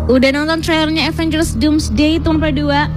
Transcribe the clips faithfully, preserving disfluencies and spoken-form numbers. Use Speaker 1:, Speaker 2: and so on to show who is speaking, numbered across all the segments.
Speaker 1: Udah nonton trailernya Avengers Doomsday tahun berdua?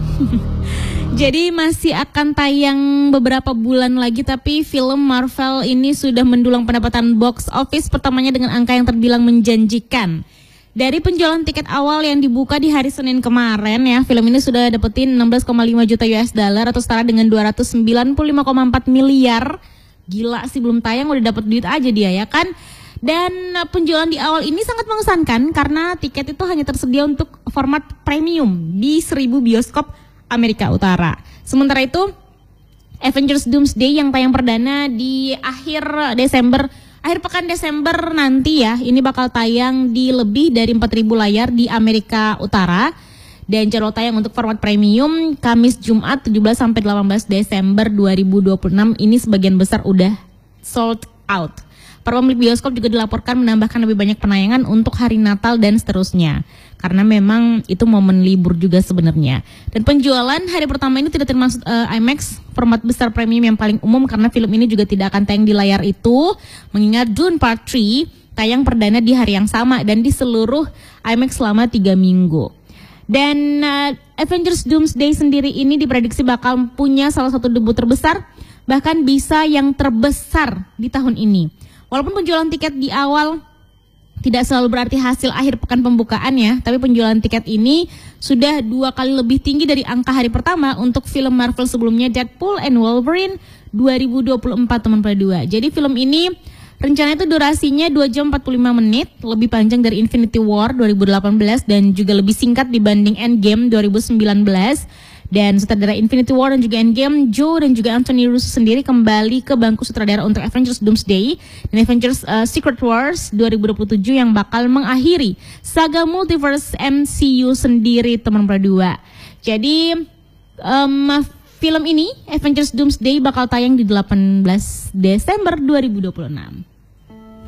Speaker 1: Jadi masih akan tayang beberapa bulan lagi, tapi film Marvel ini sudah mendulang pendapatan box office pertamanya dengan angka yang terbilang menjanjikan. Dari penjualan tiket awal yang dibuka di hari Senin kemarin ya, film ini sudah dapetin enam belas koma lima juta U S dollar atau setara dengan dua ratus sembilan puluh lima koma empat miliar. Gila sih, belum tayang udah dapet duit aja dia ya kan. Dan penjualan di awal ini sangat mengesankan karena tiket itu hanya tersedia untuk format premium di seribu bioskop Amerika Utara. Sementara itu Avengers Doomsday yang tayang perdana di akhir Desember, akhir pekan Desember nanti ya, ini bakal tayang di lebih dari empat ribu layar di Amerika Utara. Dan jadwal tayang untuk format premium Kamis Jumat tujuh belas sampai delapan belas Desember dua ribu dua puluh enam ini sebagian besar udah sold out. Para pemilik bioskop juga dilaporkan menambahkan lebih banyak penayangan untuk hari Natal dan seterusnya. Karena memang itu momen libur juga sebenarnya. Dan penjualan hari pertama ini tidak termasuk uh, IMAX, format besar premium yang paling umum karena film ini juga tidak akan tayang di layar itu. Mengingat Dune Part tiga tayang perdana di hari yang sama dan di seluruh IMAX selama tiga minggu. Dan uh, Avengers Doomsday sendiri ini diprediksi bakal punya salah satu debut terbesar, bahkan bisa yang terbesar di tahun ini. Walaupun penjualan tiket di awal tidak selalu berarti hasil akhir pekan pembukaan ya, tapi penjualan tiket ini sudah dua kali lebih tinggi dari angka hari pertama untuk film Marvel sebelumnya, Deadpool and Wolverine dua ribu dua puluh empat teman berdua. Jadi film ini rencananya itu durasinya dua jam empat puluh lima menit, lebih panjang dari Infinity War dua ribu delapan belas dan juga lebih singkat dibanding Endgame dua ribu sembilan belas. Dan sutradara Infinity War dan juga Endgame, Joe dan juga Anthony Russo sendiri kembali ke bangku sutradara untuk Avengers Doomsday dan Avengers uh, Secret Wars dua ribu dua puluh tujuh yang bakal mengakhiri saga multiverse M C U sendiri teman berdua. Jadi um, film ini Avengers Doomsday bakal tayang di delapan belas Desember dua ribu dua puluh enam.